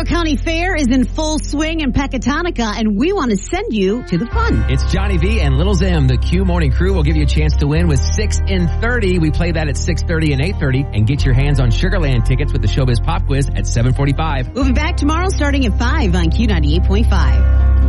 County Fair is in full swing in Pecatonica, and we want to send you to the fun. It's Johnny V and Little Zim. The Q Morning Crew will give you a chance to win with 6 in 30. We play that at 6:30 and 8:30. And get your hands on Sugarland tickets with the Showbiz Pop Quiz at 7:45. We'll be back tomorrow starting at 5 on Q98.5.